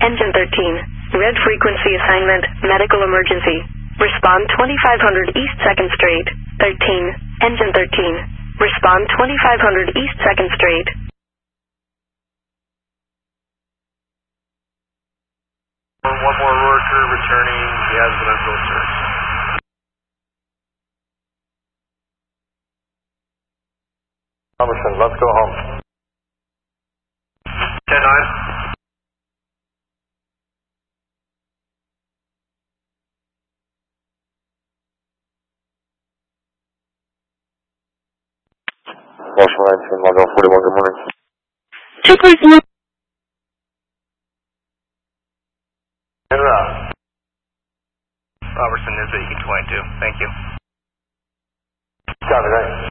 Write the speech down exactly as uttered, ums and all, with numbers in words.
Engine thirteen. Red frequency assignment, medical emergency. Respond twenty-five hundred East second Straight. thirteen. Engine thirteen. Respond twenty-five hundred East second Straight. One more worker returning. He has been under search. Robertson, let's go home. ten nine. Washington nineteen, Mobile forty-one, good morning. Two person. En route. Robertson is eighteen twenty-two, thank you. Copy, thanks.